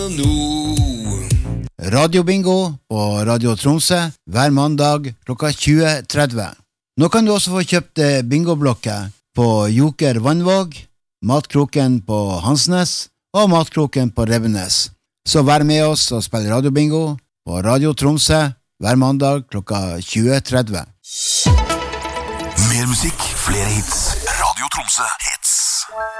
Radiobingo på Radio Tromsø hver mandag klokka 20.30. Nå kan du også få kjøpt bingoblokker på Joker Vannvåg, Matkroken på Hansnes og Matkroken på Revenes. Så vær med oss og spill radiobingo på Radio Tromsø hver mandag klokka 20.30. Mer musikk, flere hits. Radio Tromsø.